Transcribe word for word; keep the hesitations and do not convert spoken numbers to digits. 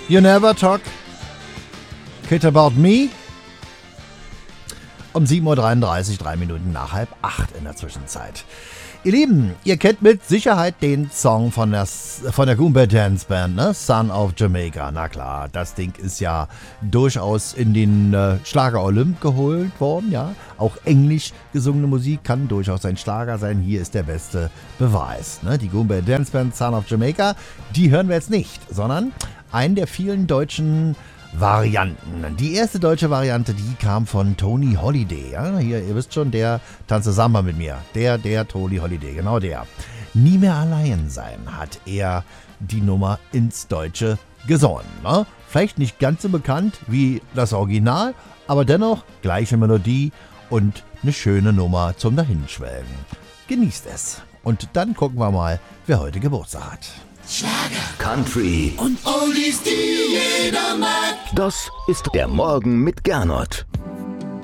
You Never Talk, Kid About Me. Um sieben Uhr dreiunddreißig, drei Minuten nach halb acht in der Zwischenzeit. Ihr Lieben, ihr kennt mit Sicherheit den Song von der, von der Goombay Dance Band, ne? Son of Jamaica. Na klar, das Ding ist ja durchaus in den äh, Schlager Olymp geholt worden, ja. Auch englisch gesungene Musik kann durchaus ein Schlager sein. Hier ist der beste Beweis, ne? Die Goombay Dance Band, Son of Jamaica, die hören wir jetzt nicht, sondern einen der vielen deutschen Varianten. Die erste deutsche Variante, die kam von Tony Holiday. Ja, hier, ihr wisst schon, der tanzt Samba mit mir. Der, der Tony Holiday, genau der. Nie mehr allein sein hat er die Nummer ins Deutsche gesungen. Ne? Vielleicht nicht ganz so bekannt wie das Original, aber dennoch gleiche Melodie und eine schöne Nummer zum Dahinschwelgen. Genießt es. Und dann gucken wir mal, wer heute Geburtstag hat. Schlager, Country und Oldies, die jeder mag. Das ist der Morgen mit Gernot.